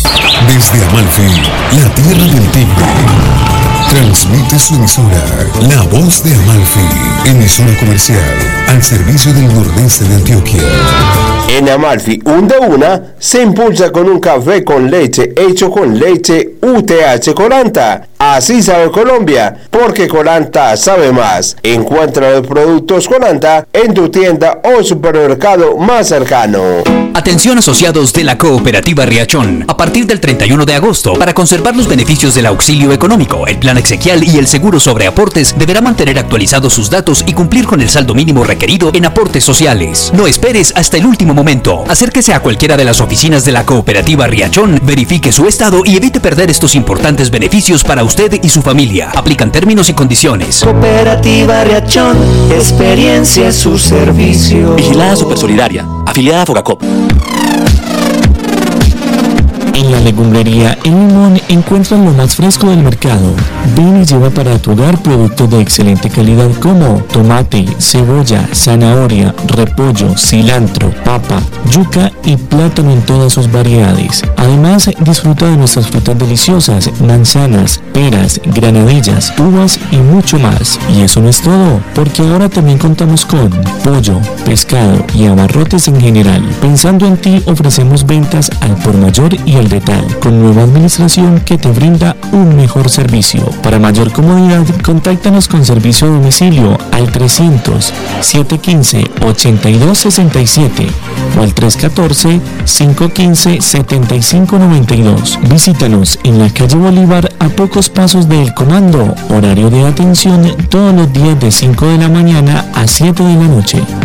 Desde Amalfi, la tierra del tigre, transmite su emisora, La Voz de Amalfi, emisora comercial, al servicio del nordeste de Antioquia. En Amalfi, un de una se impulsa con un café con leche hecho con leche UTH Colanta. Así sabe Colombia, porque Colanta sabe más. Encuentra los productos Colanta en tu tienda o supermercado más cercano. Atención asociados de la Cooperativa Riachón. A partir del 31 de agosto, para conservar los beneficios del auxilio económico, el plan exequial y el seguro sobre aportes, deberá mantener actualizados sus datos y cumplir con el saldo mínimo requerido en aportes sociales. No esperes hasta el último momento. Acérquese a cualquiera de las oficinas de la Cooperativa Riachón, verifique su estado y evite perder estos importantes beneficios para usted y su familia. Aplican términos y condiciones. Cooperativa Riachón, experiencia es su servicio. Vigilada Supersolidaria, afiliada a Fogacop. En la legumbrería El Limón encuentras lo más fresco del mercado. Ven y lleva para tu hogar productos de excelente calidad como tomate, cebolla, zanahoria, repollo, cilantro, papa, yuca y plátano en todas sus variedades. Además, disfruta de nuestras frutas deliciosas, manzanas, peras, granadillas, uvas y mucho más. Y eso no es todo, porque ahora también contamos con pollo, pescado y abarrotes en general. Pensando en ti, ofrecemos ventas al por mayor y al detalle, con nueva administración que te brinda un mejor servicio. Para mayor comodidad, contáctanos con servicio a domicilio al 300-715-8267 o al 314-515-7592. Visítanos en la calle Bolívar a pocos pasos del Comando. Horario de atención todos los días de 5 de la mañana a 7 de la noche.